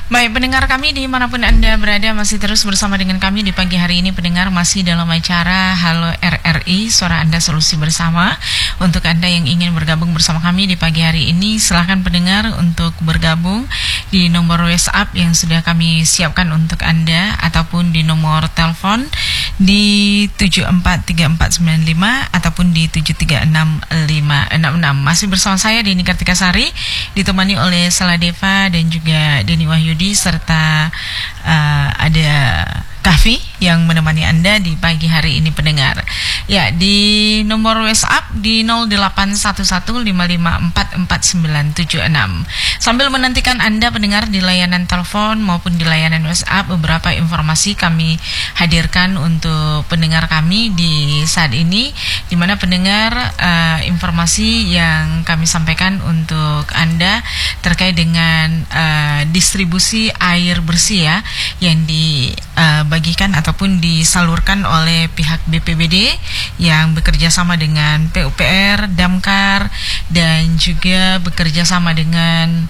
Baik, pendengar kami dimanapun Anda berada, masih terus bersama dengan kami di pagi hari ini. Pendengar masih dalam acara Halo RRI, Suara Anda Solusi Bersama. Untuk Anda yang ingin bergabung bersama kami di pagi hari ini, silakan pendengar untuk bergabung di nomor WhatsApp yang sudah kami siapkan untuk Anda, ataupun di nomor telepon di 743495 ataupun di 736566. Masih bersama saya Dini Kartikasari, ditemani oleh Saladeva dan juga Deni Wahyudi, serta ada Kahfi yang menemani Anda di pagi hari ini, pendengar. Ya, di nomor WhatsApp di 081155444976. Sambil menantikan Anda pendengar di layanan telepon maupun di layanan WhatsApp, beberapa informasi kami hadirkan untuk pendengar kami di saat ini, di mana pendengar informasi yang kami sampaikan untuk Anda terkait dengan distribusi air bersih ya, yang dibagikan ataupun disalurkan oleh pihak BPBD yang bekerja sama dengan PUPR, Damkar, dan juga bekerja sama dengan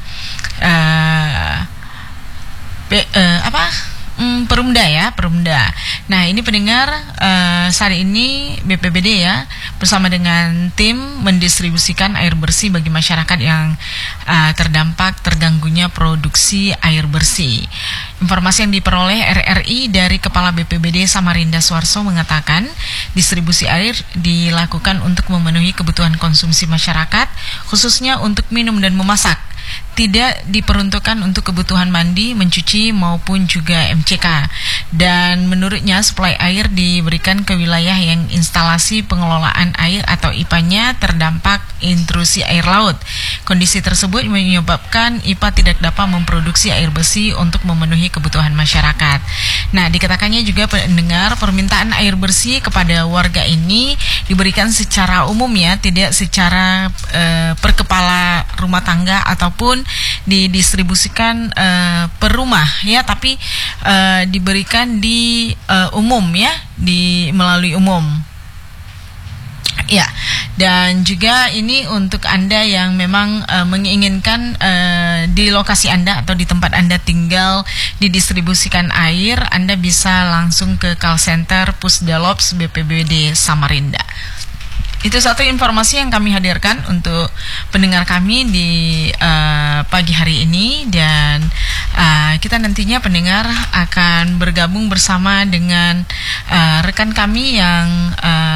Perumda ya, Perumda. Nah, ini pendengar, saat ini BPBD ya bersama dengan tim mendistribusikan air bersih bagi masyarakat yang terdampak terganggunya produksi air bersih. Informasi yang diperoleh RRI dari Kepala BPBD Samarinda Suarso mengatakan distribusi air dilakukan untuk memenuhi kebutuhan konsumsi masyarakat, khususnya untuk minum dan memasak. Tidak diperuntukkan untuk kebutuhan mandi, mencuci maupun juga MCK. Dan menurutnya suplai air diberikan ke wilayah yang instalasi pengelolaan air atau IPA-nya terdampak intrusi air laut. Kondisi tersebut menyebabkan IPA tidak dapat memproduksi air bersih untuk memenuhi kebutuhan masyarakat. Nah, dikatakannya juga pendengar, permintaan air bersih kepada warga ini diberikan secara umum ya, tidak secara per kepala rumah tangga ataupun didistribusikan per rumah ya, tapi diberikan di umum ya, melalui umum. Ya, dan juga ini untuk Anda yang memang menginginkan di lokasi Anda atau di tempat Anda tinggal didistribusikan air, Anda bisa langsung ke call center Pusdalops BPBD Samarinda. Itu satu informasi yang kami hadirkan untuk pendengar kami di pagi hari ini, dan kita nantinya pendengar akan bergabung bersama dengan rekan kami yang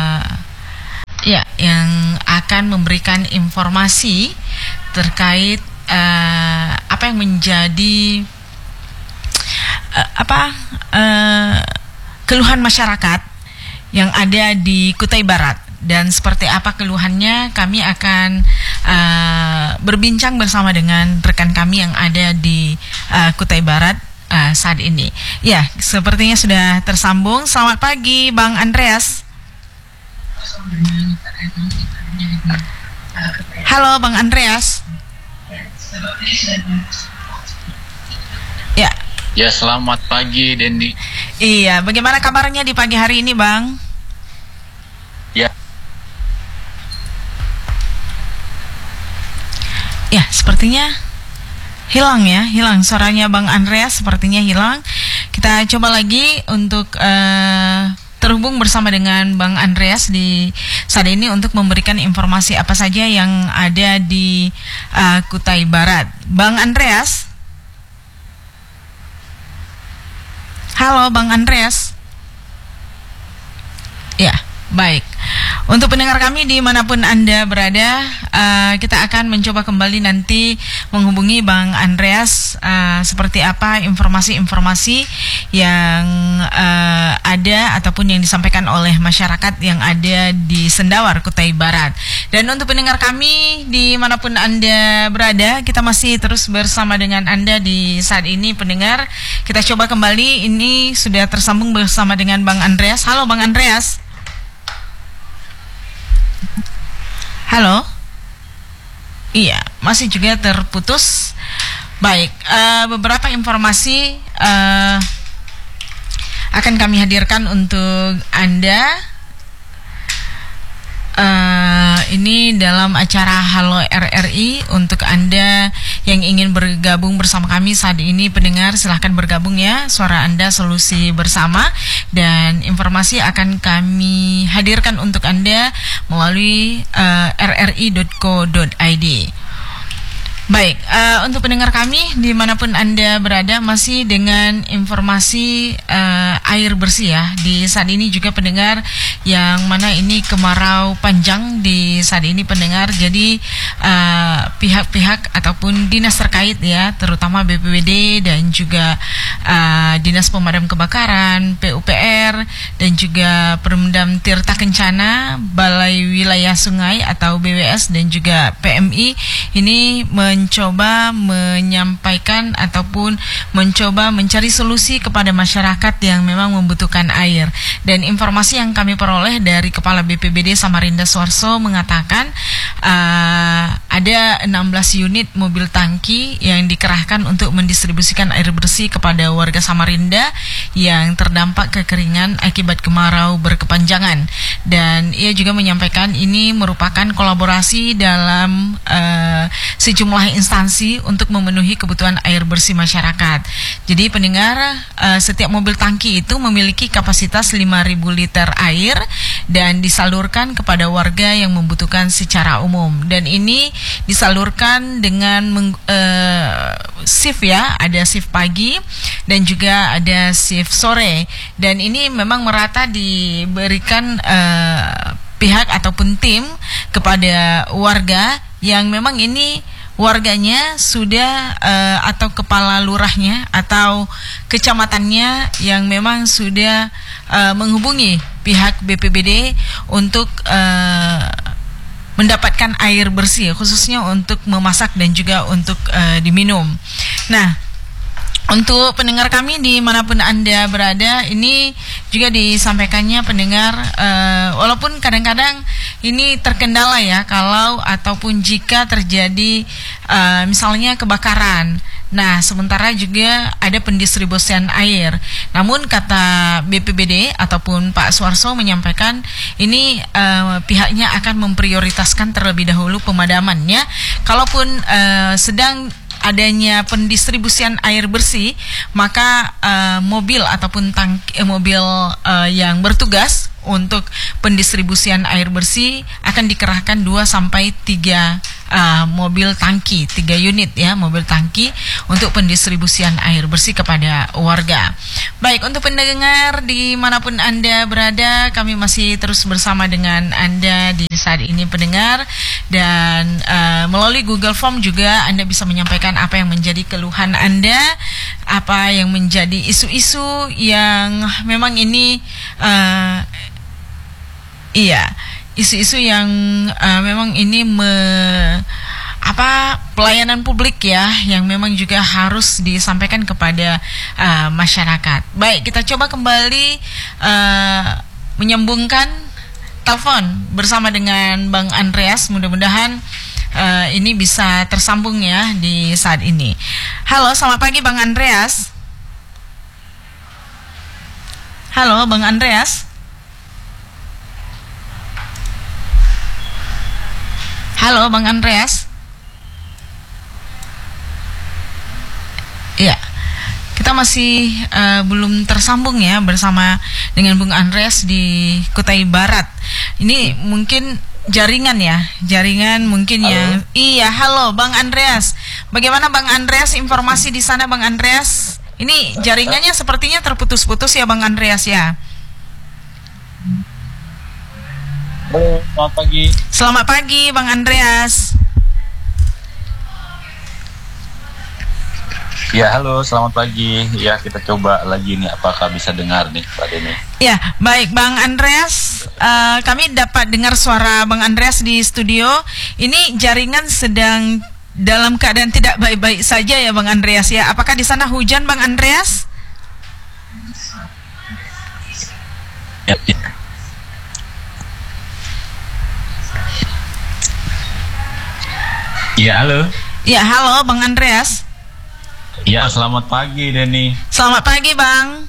yang akan memberikan informasi terkait apa yang menjadi keluhan masyarakat yang ada di Kutai Barat. Dan seperti apa keluhannya, kami akan berbincang bersama dengan rekan kami yang ada di Kutai Barat saat ini. Ya, sepertinya sudah tersambung. Selamat pagi, Bang Andreas. Halo, Bang Andreas. Ya. Ya, selamat pagi, Dendi. Iya, bagaimana kabarnya di pagi hari ini, Bang? Ya. Ya, sepertinya hilang suaranya Bang Andreas, sepertinya hilang. Kita coba lagi untuk terhubung bersama dengan Bang Andreas di saat ini untuk memberikan informasi apa saja yang ada di Kutai Barat. Bang Andreas? Halo, Bang Andreas? Ya, baik. Untuk pendengar kami dimanapun Anda berada, kita akan mencoba kembali nanti menghubungi Bang Andreas, seperti apa informasi-informasi yang ada ataupun yang disampaikan oleh masyarakat yang ada di Sendawar, Kutai Barat. Dan untuk pendengar kami dimanapun Anda berada, kita masih terus bersama dengan Anda di saat ini, pendengar. Kita coba kembali, ini sudah tersambung bersama dengan Bang Andreas. Halo, Bang Andreas. Halo? Iya, masih juga terputus. Baik, beberapa informasi akan kami hadirkan untuk Anda. Ini dalam acara Halo RRI untuk Anda yang ingin bergabung bersama kami saat ini, pendengar silahkan bergabung ya. Suara Anda solusi bersama, dan informasi akan kami hadirkan untuk Anda melalui rri.co.id. Baik, untuk pendengar kami dimanapun Anda berada, masih dengan informasi air bersih ya. Di saat ini juga pendengar, yang mana ini kemarau panjang di saat ini pendengar. Jadi pihak-pihak ataupun dinas terkait ya, terutama BPBD dan juga Dinas Pemadam Kebakaran, PUPR, dan juga Perumdam Tirta Kencana, Balai Wilayah Sungai atau BWS, dan juga PMI ini mencoba menyampaikan ataupun mencoba mencari solusi kepada masyarakat yang memang membutuhkan air. Dan informasi yang kami peroleh dari Kepala BPBD Samarinda Suarso mengatakan ada 16 unit mobil tangki yang dikerahkan untuk mendistribusikan air bersih kepada warga Samarinda yang terdampak kekeringan akibat kemarau berkepanjangan. Dan ia juga menyampaikan ini merupakan kolaborasi dalam sejumlah instansi untuk memenuhi kebutuhan air bersih masyarakat. Jadi pendengar, setiap mobil tangki itu memiliki kapasitas 5.000 liter air dan disalurkan kepada warga yang membutuhkan secara umum. Dan ini disalurkan dengan shift ya, ada shift pagi dan juga ada shift sore. Dan ini memang merata diberikan pihak ataupun tim kepada warga yang memang ini warganya sudah atau kepala lurahnya atau kecamatannya yang memang sudah menghubungi pihak BPBD untuk mendapatkan air bersih, khususnya untuk memasak dan juga untuk diminum. Nah, untuk pendengar kami dimanapun Anda berada, ini juga disampaikannya pendengar, walaupun kadang-kadang ini terkendala ya, kalau ataupun jika terjadi misalnya kebakaran. Nah, sementara juga ada pendistribusian air. Namun kata BPBD ataupun Pak Suarso menyampaikan ini pihaknya akan memprioritaskan terlebih dahulu pemadamannya. Kalaupun sedang adanya pendistribusian air bersih, maka mobil ataupun mobil yang bertugas untuk pendistribusian air bersih akan dikerahkan 2 sampai 3 mobil tangki, 3 unit ya, mobil tangki untuk pendistribusian air bersih kepada warga. Baik, untuk pendengar dimanapun Anda berada, kami masih terus bersama dengan Anda di saat ini pendengar, dan melalui Google Form juga Anda bisa menyampaikan apa yang menjadi keluhan Anda, apa yang menjadi isu-isu yang memang ini isu-isu yang memang ini pelayanan publik ya, yang memang juga harus disampaikan kepada masyarakat. Baik, kita coba kembali menyambungkan telepon bersama dengan Bang Andreas. Mudah-mudahan ini bisa tersambung ya di saat ini. Halo, selamat pagi Bang Andreas. Halo Bang Andreas. Halo Bang Andreas. Ya, kita masih belum tersambung ya bersama dengan Bung Andreas di Kutai Barat. Ini mungkin jaringan ya, jaringan mungkin yang. Iya, halo Bang Andreas. Bagaimana Bang Andreas, informasi di sana Bang Andreas? Ini jaringannya sepertinya terputus-putus ya Bang Andreas ya. Halo, selamat pagi. Selamat pagi Bang Andreas. Ya, halo, selamat pagi. Ya, kita coba lagi nih, apakah bisa dengar nih Pak Denny? Ya, baik Bang Andreas, kami dapat dengar suara Bang Andreas di studio. Ini jaringan sedang dalam keadaan tidak baik-baik saja ya Bang Andreas ya. Apakah di sana hujan Bang Andreas? Ya. Ya, halo. Ya, halo Bang Andreas. Ya, selamat pagi Denny. Selamat pagi Bang.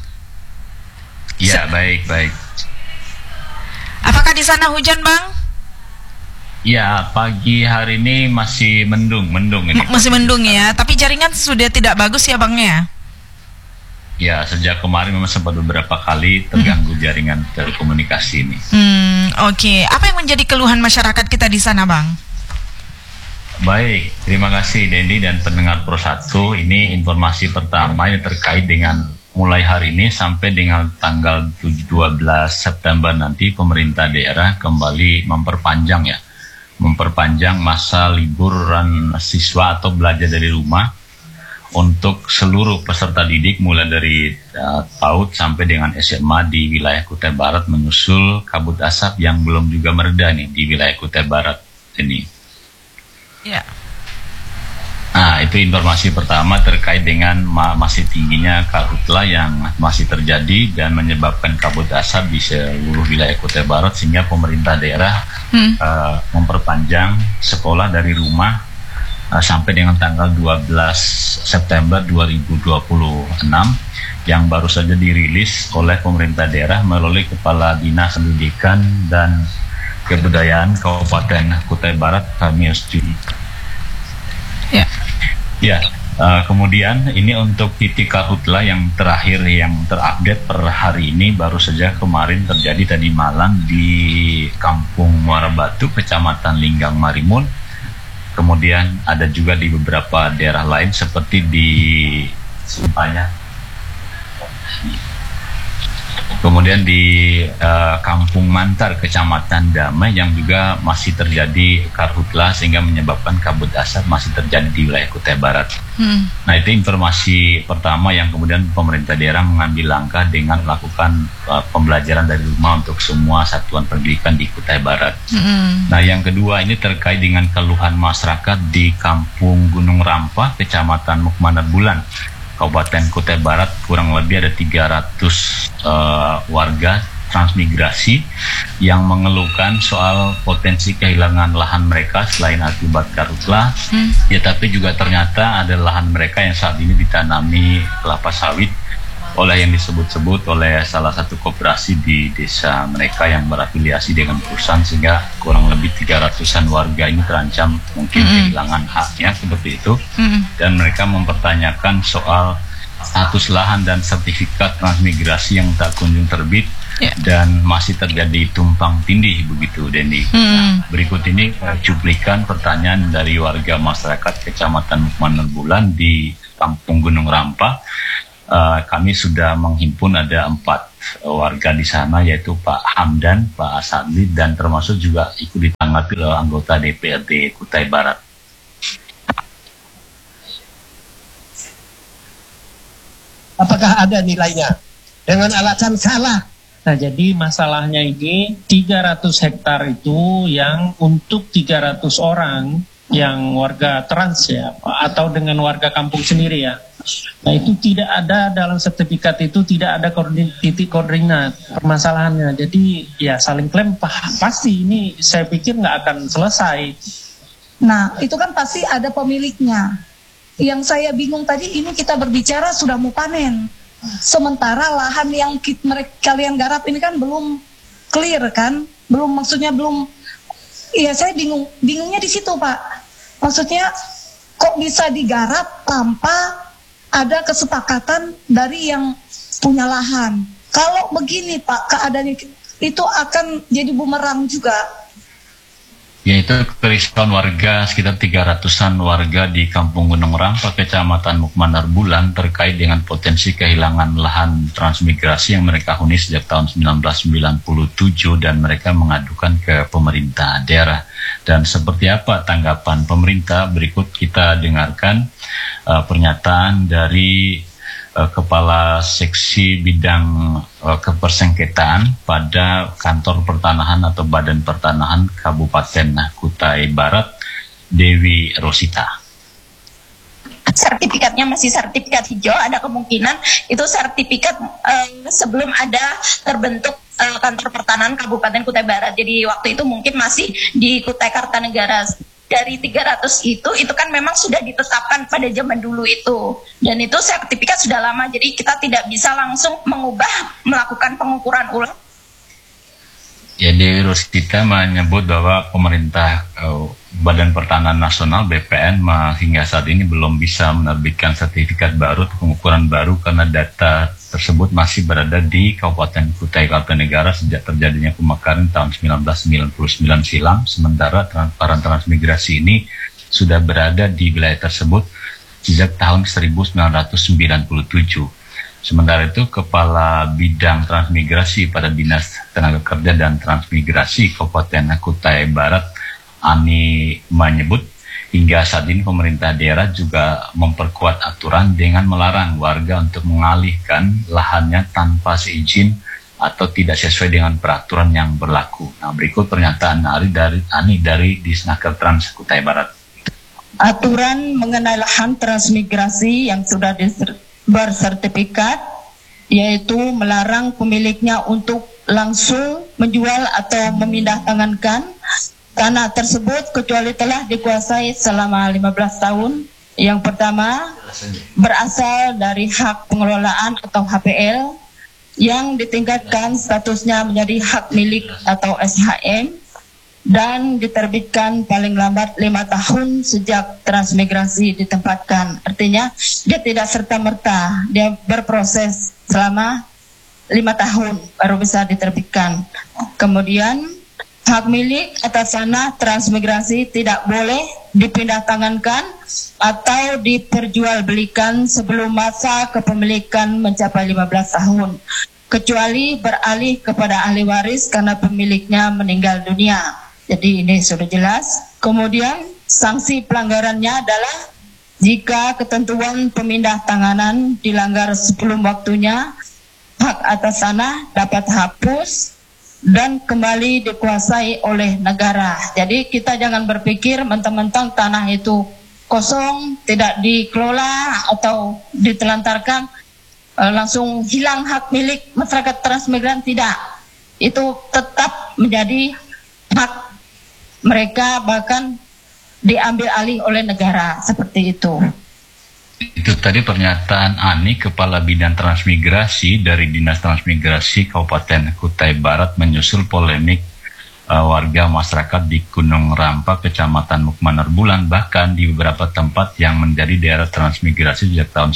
Ya, baik. Apakah di sana hujan Bang? Ya, pagi hari ini masih mendung ini. Masih mendung ya, tapi jaringan sudah tidak bagus ya Bang ya? Ya, sejak kemarin memang sempat beberapa kali terganggu jaringan telekomunikasi ini. Oke. Apa yang menjadi keluhan masyarakat kita di sana Bang? Baik, terima kasih Dendi dan pendengar Pro 1. Ini informasi pertama yang terkait dengan mulai hari ini sampai dengan tanggal 12 September nanti pemerintah daerah kembali memperpanjang masa liburan siswa atau belajar dari rumah untuk seluruh peserta didik mulai dari PAUD sampai dengan SMA di wilayah Kutai Barat menyusul kabut asap yang belum juga mereda nih di wilayah Kutai Barat ini. Ya. Nah, itu informasi pertama terkait dengan masih tingginya karhutla yang masih terjadi dan menyebabkan kabut asap di seluruh wilayah Kutai Barat sehingga pemerintah daerah memperpanjang sekolah dari rumah sampai dengan tanggal 12 September 2026 yang baru saja dirilis oleh pemerintah daerah melalui Kepala Dinas Pendidikan dan Kebudayaan Kabupaten Kutai Barat Kamil Studi. Ya, kemudian ini untuk titik karhutla yang terakhir yang terupdate per hari ini baru saja kemarin terjadi tadi malam di Kampung Muara Batu, Kecamatan Linggang Marimun. Kemudian ada juga di beberapa daerah lain seperti di Sumpanya. Kemudian di Kampung Mantar, Kecamatan Damai yang juga masih terjadi karhutla sehingga menyebabkan kabut asap masih terjadi di wilayah Kutai Barat. Nah, itu informasi pertama yang kemudian pemerintah daerah mengambil langkah dengan melakukan pembelajaran dari rumah untuk semua satuan pendidikan di Kutai Barat. Nah, yang kedua ini terkait dengan keluhan masyarakat di Kampung Gunung Rampah, Kecamatan Mukmanar Bulan, Kabupaten Kutai Barat. Kurang lebih ada 300 warga transmigrasi yang mengeluhkan soal potensi kehilangan lahan mereka selain akibat karhutla, ya tapi juga ternyata ada lahan mereka yang saat ini ditanami kelapa sawit oleh yang disebut-sebut oleh salah satu koperasi di desa mereka yang berafiliasi dengan perusahaan, sehingga kurang lebih 300-an warga ini terancam mungkin kehilangan haknya seperti itu. Dan mereka mempertanyakan soal status lahan dan sertifikat transmigrasi yang tak kunjung terbit dan masih terjadi tumpang tindih begitu, Dendi. Nah, berikut ini cuplikan pertanyaan dari warga masyarakat Kecamatan Mukmanar Bulan di Kampung Gunung Rampah. Kami sudah menghimpun ada 4 warga di sana, yaitu Pak Hamdan, Pak Asadi, dan termasuk juga ikut ditanggapi oleh anggota DPRD Kutai Barat. Apakah ada nilainya dengan alasan salah? Nah, jadi masalahnya ini 300 hektar itu yang untuk 300 orang yang warga trans ya, atau dengan warga kampung sendiri ya. Nah, itu tidak ada dalam sertifikat, itu tidak ada titik koordinat permasalahannya. Jadi ya saling klaim pasti ini saya pikir nggak akan selesai. Nah, itu kan pasti ada pemiliknya. Yang saya bingung tadi, ini kita berbicara sudah mau panen. Sementara lahan yang kalian garap ini kan belum clear kan? Belum, iya saya bingungnya di situ Pak. Maksudnya kok bisa digarap tanpa ada kesepakatan dari yang punya lahan. Kalau begini Pak, keadaannya itu akan jadi bumerang juga. Yaitu kerisauan warga sekitar 300-an warga di Kampung Gunung Rampah, Kecamatan Mukmanar Bulan terkait dengan potensi kehilangan lahan transmigrasi yang mereka huni sejak tahun 1997 dan mereka mengadukan ke pemerintah daerah. Dan seperti apa tanggapan pemerintah? Berikut kita dengarkan pernyataan dari Kepala Seksi Bidang Kepersengketaan pada Kantor Pertanahan atau Badan Pertanahan Kabupaten Kutai Barat, Dewi Rosita. Sertifikatnya masih sertifikat hijau, ada kemungkinan itu sertifikat sebelum ada terbentuk Kantor Pertanahan Kabupaten Kutai Barat. Jadi waktu itu mungkin masih di Kutai Kartanegara. Dari 300 itu kan memang sudah ditetapkan pada zaman dulu itu. Dan itu sertifikat sudah lama, jadi kita tidak bisa langsung melakukan pengukuran ulang. Ya, Dewi Rosita menyebut bahwa pemerintah Badan Pertanahan Nasional BPN hingga saat ini belum bisa menerbitkan sertifikat baru atau pengukuran baru karena data tersebut masih berada di Kabupaten Kutai Kartanegara sejak terjadinya pemekaran tahun 1999 silam. Sementara para transmigrasi ini sudah berada di wilayah tersebut sejak tahun 1997. Sementara itu, Kepala Bidang Transmigrasi pada Dinas Tenaga Kerja dan Transmigrasi Kabupaten Kutai Barat, Ani, menyebut hingga saat ini pemerintah daerah juga memperkuat aturan dengan melarang warga untuk mengalihkan lahannya tanpa seizin atau tidak sesuai dengan peraturan yang berlaku. Nah, berikut pernyataan Ani dari Disnaker Trans Kutai Barat. Aturan mengenai lahan transmigrasi yang sudah bersertifikat, yaitu melarang pemiliknya untuk langsung menjual atau memindahtangankan tanah tersebut kecuali telah dikuasai selama 15 tahun. Yang pertama, berasal dari hak pengelolaan atau HPL yang ditingkatkan statusnya menjadi hak milik atau SHM dan diterbitkan paling lambat 5 tahun sejak transmigrasi ditempatkan. Artinya dia tidak serta-merta, dia berproses selama 5 tahun baru bisa diterbitkan. Kemudian hak milik atas tanah transmigrasi tidak boleh dipindah tangankan atau diperjualbelikan sebelum masa kepemilikan mencapai 15 tahun, kecuali beralih kepada ahli waris karena pemiliknya meninggal dunia. Jadi ini sudah jelas. Kemudian sanksi pelanggarannya adalah jika ketentuan pemindah tanganan dilanggar sebelum waktunya, hak atas tanah dapat hapus dan kembali dikuasai oleh negara. Jadi kita jangan berpikir mentang-mentang tanah itu kosong, tidak dikelola atau ditelantarkan, langsung hilang hak milik masyarakat transmigran. Tidak, itu tetap menjadi hak mereka, bahkan diambil alih oleh negara, seperti itu. Itu tadi pernyataan Ani, Kepala Bidang Transmigrasi dari Dinas Transmigrasi Kabupaten Kutai Barat, menyusul polemik warga masyarakat di Gunung Rampa, Kecamatan Mukmanar Bulan, bahkan di beberapa tempat yang menjadi daerah transmigrasi sejak tahun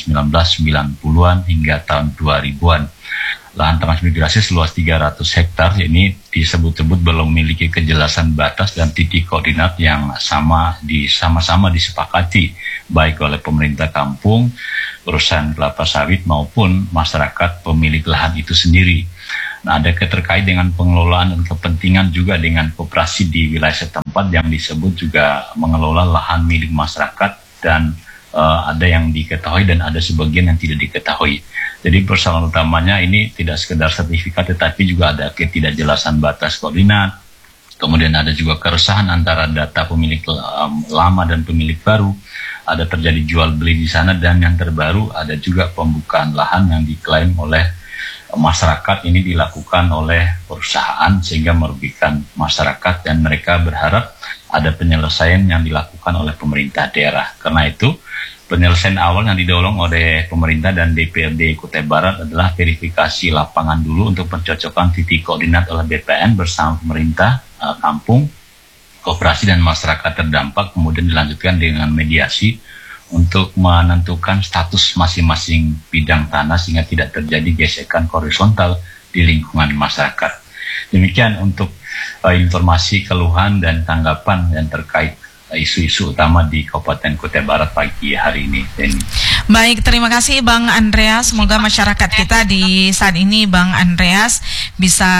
1990-an hingga tahun 2000-an. Lahan transmigrasi seluas 300 hektar ini disebut-sebut belum memiliki kejelasan batas dan titik koordinat yang sama-sama disepakati baik oleh pemerintah kampung, perusahaan kelapa sawit maupun masyarakat pemilik lahan itu sendiri. Nah, ada keterkait dengan pengelolaan dan kepentingan juga dengan koperasi di wilayah setempat yang disebut juga mengelola lahan milik masyarakat, dan ada yang diketahui dan ada sebagian yang tidak diketahui. Jadi persoalan utamanya ini tidak sekedar sertifikat, tetapi juga ada ketidakjelasan batas koordinat. Kemudian ada juga keresahan antara data pemilik lama dan pemilik baru. Ada terjadi jual beli di sana, dan yang terbaru ada juga pembukaan lahan yang diklaim oleh masyarakat ini dilakukan oleh perusahaan sehingga merugikan masyarakat, dan mereka berharap ada penyelesaian yang dilakukan oleh pemerintah daerah. Karena itu penyelesaian awal yang didorong oleh pemerintah dan DPRD Kutai Barat adalah verifikasi lapangan dulu untuk pencocokan titik koordinat oleh BPN bersama pemerintah, kampung, koperasi dan masyarakat terdampak, kemudian dilanjutkan dengan mediasi untuk menentukan status masing-masing bidang tanah sehingga tidak terjadi gesekan horizontal di lingkungan masyarakat. Demikian untuk informasi, keluhan dan tanggapan yang terkait isu-isu utama di Kabupaten Kutai Barat pagi hari ini. Baik, terima kasih Bang Andreas. Semoga masyarakat kita di saat ini, Bang Andreas, bisa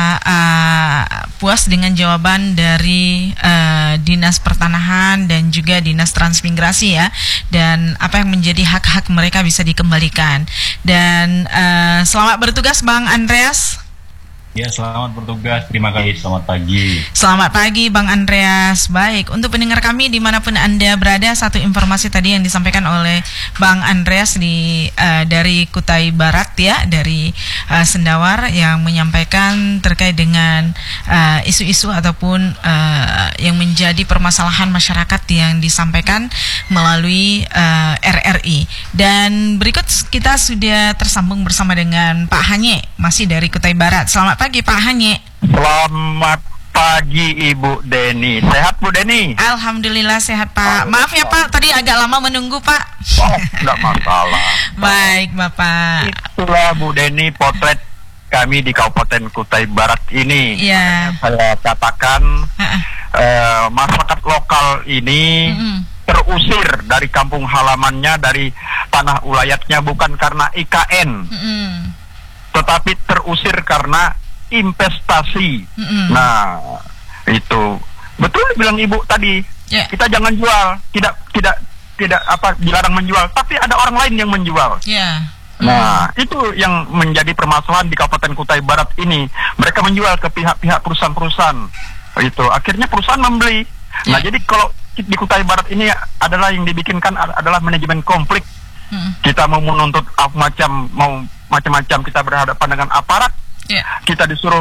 puas dengan jawaban dari Dinas Pertanahan dan juga Dinas Transmigrasi ya, dan apa yang menjadi hak-hak mereka bisa dikembalikan. Dan selamat bertugas Bang Andreas. Ya, selamat bertugas. Terima kasih. Selamat pagi. Selamat pagi, Bang Andreas. Baik, untuk pendengar kami dimanapun Anda berada, satu informasi tadi yang disampaikan oleh Bang Andreas dari Kutai Barat ya, dari Sendawar, yang menyampaikan terkait dengan isu-isu ataupun yang menjadi permasalahan masyarakat yang disampaikan melalui RRI. Dan berikut kita sudah tersambung bersama dengan Pak Hanye, masih dari Kutai Barat. Selamat pagi Pak Hanye. Selamat pagi Ibu Deni. Sehat Bu Deni? Alhamdulillah sehat Pak. Maaf ya Pak, tadi agak lama menunggu Pak. Oh, enggak masalah. Baik Bapak. Itulah Bu Deni potret kami di Kabupaten Kutai Barat ini. Iya. Saya katakan masyarakat lokal ini terusir dari kampung halamannya, dari tanah ulayatnya bukan karena IKN, tetapi terusir karena investasi. Nah, itu betul bilang Ibu tadi. Kita jangan jual, tidak apa dilarang menjual, tapi ada orang lain yang menjual. Nah, itu yang menjadi permasalahan di Kabupaten Kutai Barat ini. Mereka menjual ke pihak-pihak perusahaan-perusahahan. Itu akhirnya perusahaan membeli. Nah, jadi kalau di Kutai Barat ini adalah yang dibikinkan adalah manajemen konflik. Kita mau menuntut macam-macam, kita berhadapan dengan aparat. Kita disuruh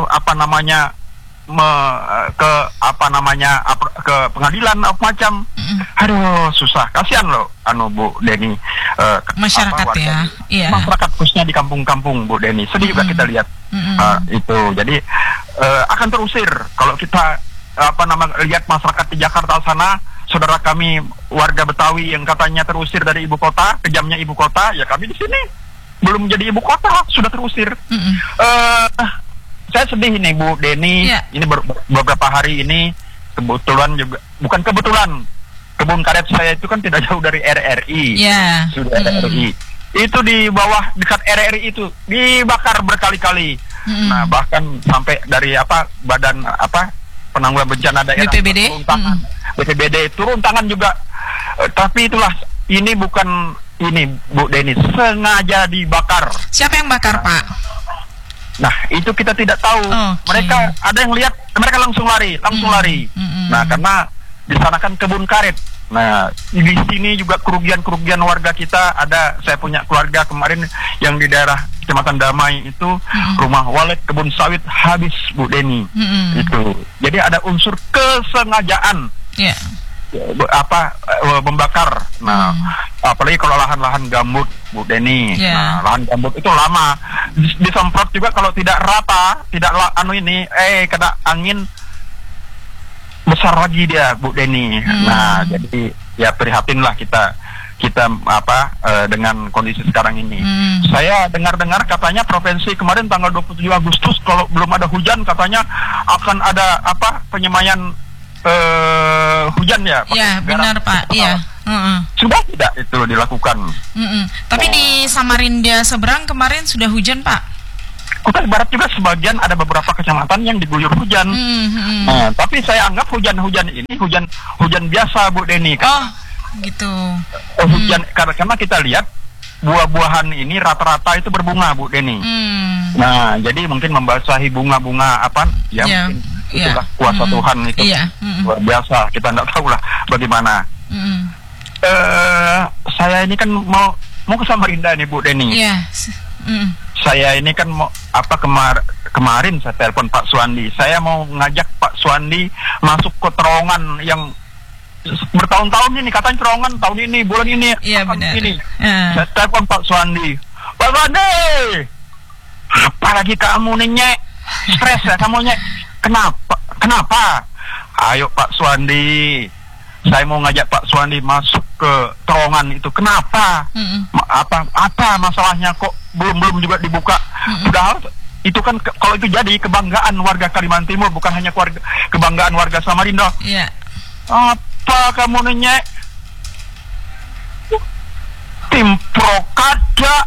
ke pengadilan macam. Aduh, susah. Kasihan loh Bu Deni, masyarakat masyarakat khususnya di kampung-kampung Bu Deni. Sedih juga kita lihat. Itu jadi akan terusir kalau kita lihat masyarakat di Jakarta sana, saudara kami warga Betawi yang katanya terusir dari ibu kota, kejamnya ibu kota, ya kami di sini belum menjadi ibu kota sudah terusir. Saya sedih ini Bu Deni. Ini beberapa hari ini kebetulan juga, bukan kebetulan, kebun karet saya itu kan tidak jauh dari RRI. Sudah RRI. Itu di bawah dekat RRI itu dibakar berkali-kali. Nah, bahkan sampai dari badan penanggulangan bencana daerah BPBD turun tangan juga. Tapi itulah, ini bukan ini Bu Deni, sengaja dibakar. Siapa yang bakar Pak? Nah, itu kita tidak tahu. Mereka ada yang lihat, mereka langsung lari. Nah, karena di sana kan kebun karet. Nah, di sini juga kerugian warga kita ada. Saya punya keluarga kemarin yang di daerah Kecamatan Damai itu, rumah walet, kebun sawit habis Bu Deni. Itu. Jadi ada unsur kesengajaan. Membakar. Nah, apalagi kalau lahan-lahan gambut Bu Deni. Nah, lahan gambut itu lama disemprot juga, kalau tidak rata, tidak kena angin besar lagi dia Bu Deni. Nah, jadi ya prihatinlah kita dengan kondisi sekarang ini. Saya dengar katanya provinsi kemarin tanggal 27 Agustus kalau belum ada hujan katanya akan ada penyemaian hujan ya. Benar Pak. Sudah tidak itu dilakukan. Tapi di Samarinda seberang kemarin sudah hujan Pak. Kutai Barat juga sebagian ada beberapa kecamatan yang diguyur hujan. Nah, tapi saya anggap hujan ini hujan biasa Bu Deni. Gitu. Hujan karena kita lihat buah-buahan ini rata-rata itu berbunga Bu Deni. Nah, jadi mungkin membasahi bunga-bunga mungkin itulah kuasa Tuhan itu luar biasa. Kita tidak tahu lah bagaimana. Saya ini kan mau ke Samarinda nih Bu Deni. Saya ini kan mau kemarin saya telepon Pak Suwandi. Saya mau ngajak Pak Suwandi masuk ke terowongan yang bertahun-tahun ini, katanya terowongan tahun ini, bulan ini, ini. Saya telepon Pak Suwandi. Pak Suwandi, apalagi kamu nih Nyek? Stres ya kamu Nyek? Kenapa? Ayo Pak Suwandi, saya mau ngajak Pak Suwandi masuk ke terowongan itu. Kenapa? Apa masalahnya kok belum juga dibuka? Padahal itu kan kalau itu jadi kebanggaan warga Kalimantan Timur, bukan hanya kebanggaan warga Samarinda. Apa kamu Nyek? Tim Prokada,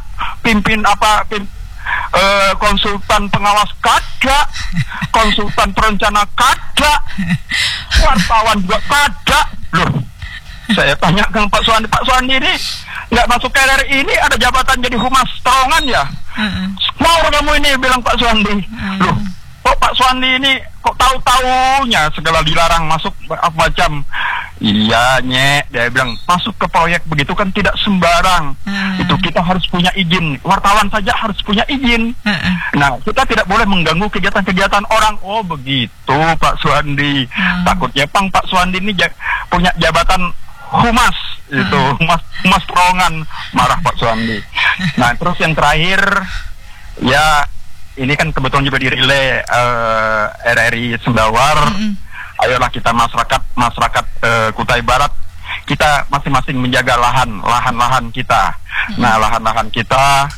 konsultan pengawas kada, konsultan perencana kada, wartawan juga kada. Loh, saya tanya ke Pak Suwandi ini nggak masuk ke RRI ini ada jabatan jadi humas terowongan ya? Mau kamu ini bilang Pak Suwandi. Loh, kok Pak Suwandi ini kok tahu-taunya segala dilarang masuk macam. Iya Nyek, dia bilang masuk ke proyek begitu kan tidak sembarang. Itu kita harus punya izin. Wartawan saja harus punya izin. Nah, kita tidak boleh mengganggu kegiatan-kegiatan orang. Oh begitu Pak Suwandi. Takutnya Pak Suwandi ini punya jabatan humas itu, humas terowongan. Marah Pak Suwandi. Nah, terus yang terakhir ya ini kan kebetulan juga dirilai RRI Sendawar. Ayolah kita masyarakat Kutai Barat, kita masing-masing menjaga lahan-lahan kita. Nah, lahan-lahan kita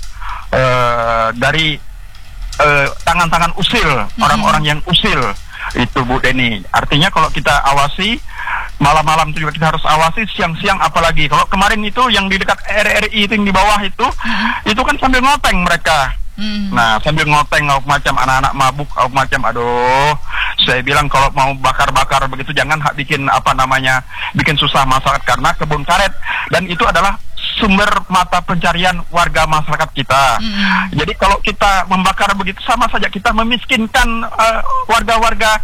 dari tangan-tangan usil, orang-orang yang usil itu Bu Deni. Artinya kalau kita awasi malam-malam itu juga kita harus awasi, siang-siang apalagi. Kalau kemarin itu yang di dekat RRI itu yang di bawah itu kan sambil ngoteng mereka. Nah, sambil ngoteng macam anak-anak mabuk, macam aduh. Saya bilang kalau mau bakar-bakar begitu jangan bikin bikin susah masyarakat, karena kebun karet dan itu adalah sumber mata pencarian warga masyarakat kita. Jadi kalau kita membakar begitu sama saja kita memiskinkan warga-warga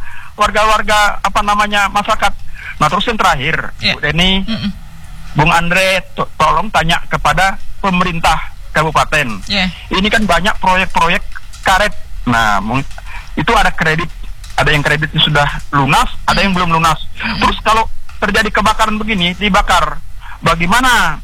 masyarakat. Nah, terus yang terakhir, Bu Deni, Bung Andre, tolong tanya kepada pemerintah kabupaten. Ini kan banyak proyek-proyek karet. Nah, itu ada kredit, ada yang kreditnya sudah lunas, ada yang belum lunas. Terus kalau terjadi kebakaran begini, dibakar, bagaimana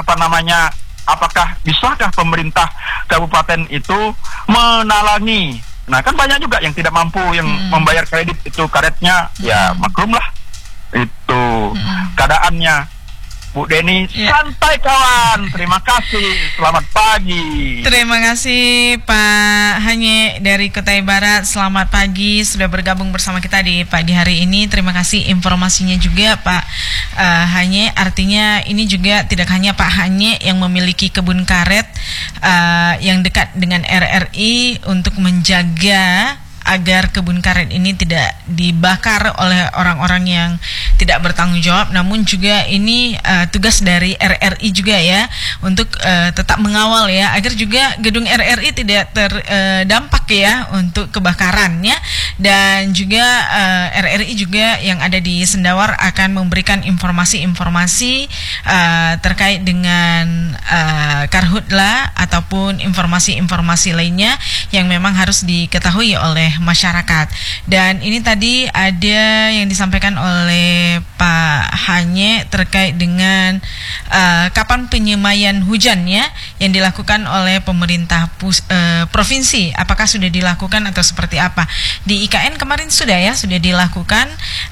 apakah bisakah pemerintah kabupaten itu menalangi? Nah, kan banyak juga yang tidak mampu yang membayar kredit itu karetnya, ya maklumlah itu keadaannya. Bu Deni, santai kawan. Terima kasih. Selamat pagi. Terima kasih Pak Hanye dari Kutai Barat. Selamat pagi, sudah bergabung bersama kita di pagi hari ini. Terima kasih informasinya juga Pak Hanye. Artinya ini juga tidak hanya Pak Hanye yang memiliki kebun karet yang dekat dengan RRI untuk menjaga agar kebun karet ini tidak dibakar oleh orang-orang yang tidak bertanggung jawab, namun juga ini tugas dari RRI juga ya untuk tetap mengawal ya agar juga gedung RRI tidak terdampak ya untuk kebakaran ya. Dan juga RRI juga yang ada di Sendawar akan memberikan informasi-informasi terkait dengan karhutla ataupun informasi-informasi lainnya yang memang harus diketahui oleh masyarakat. Dan ini tadi ada yang disampaikan oleh Pak Hanye terkait dengan kapan penyemaian hujan ya yang dilakukan oleh pemerintah provinsi. Apakah sudah dilakukan atau seperti apa? Di IKN kemarin sudah dilakukan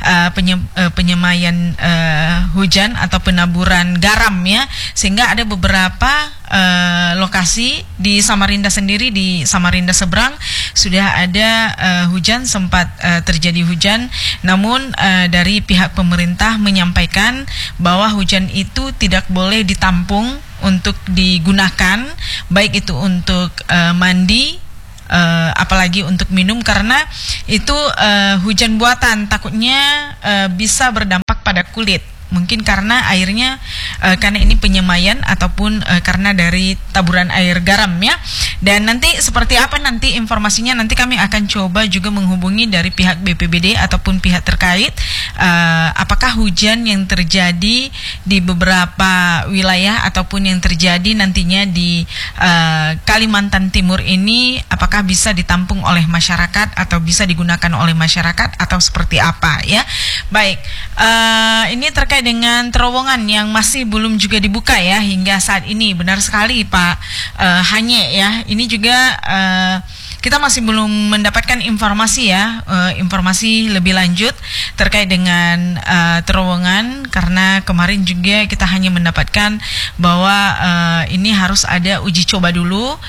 penyemaian hujan atau penaburan garam ya, sehingga ada beberapa lokasi di Samarinda sendiri, di Samarinda seberang sudah ada hujan, sempat terjadi hujan, namun dari pihak pemerintah menyampaikan bahwa hujan itu tidak boleh ditampung untuk digunakan, baik itu untuk mandi, apalagi untuk minum, karena itu hujan buatan, takutnya bisa berdampak pada kulit. Mungkin karena airnya karena ini penyemaian ataupun karena dari taburan air garam ya. Dan nanti seperti apa nanti informasinya, nanti kami akan coba juga menghubungi dari pihak BPBD ataupun pihak terkait apakah hujan yang terjadi di beberapa wilayah ataupun yang terjadi nantinya di Kalimantan Timur ini apakah bisa ditampung oleh masyarakat atau bisa digunakan oleh masyarakat atau seperti apa ya. Baik, ini terkait dengan terowongan yang masih belum juga dibuka ya hingga saat ini. Benar sekali Pak Hanye ya. Ini juga kita masih belum mendapatkan informasi ya, informasi lebih lanjut terkait dengan terowongan, karena kemarin juga kita hanya mendapatkan bahwa ini harus ada uji coba dulu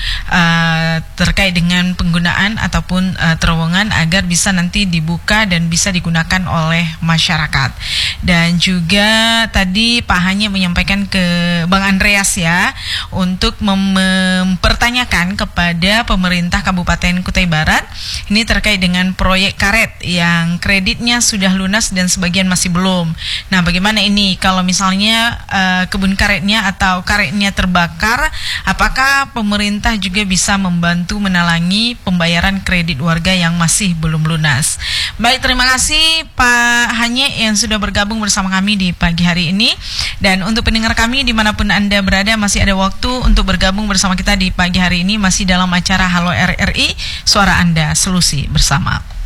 terkait dengan penggunaan ataupun terowongan agar bisa nanti dibuka dan bisa digunakan oleh masyarakat. Dan juga tadi Pak Hanye menyampaikan ke Bang Andreas ya untuk mempertanyakan kepada pemerintah Kabupaten Kutai Barat ini terkait dengan proyek karet yang kreditnya sudah lunas dan sebagian masih belum. Nah, bagaimana ini kalau misalnya kebun karetnya atau karetnya terbakar, apakah pemerintah juga bisa membantu menalangi pembayaran kredit warga yang masih belum lunas? Baik, terima kasih Pak Hanye yang sudah bergabung bersama kami di pagi hari ini. Dan untuk pendengar kami dimanapun Anda berada, masih ada waktu untuk bergabung bersama kita di pagi hari ini, masih dalam acara Halo RRI, Suara Anda, Solusi Bersama.